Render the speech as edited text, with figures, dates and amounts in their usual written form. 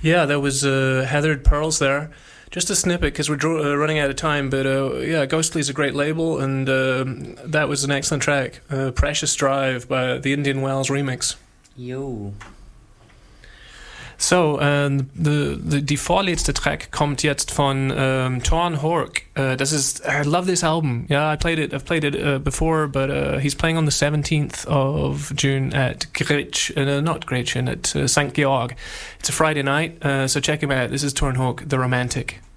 Yeah, there was Heathered Pearls there. Just a snippet because we're running out of time, but yeah, Ghostly is a great label, and that was an excellent track. Precious Drive by the Indian Wells remix. Jo. So, die vorletzte Track kommt jetzt von Torn Hork. Das ist, I love this album. Yeah, I've played it before, but he's playing on the 17th of June at not Gretchen, at St. Georg. It's a Friday night, so check him out. This is Torn Hork, The Romantic.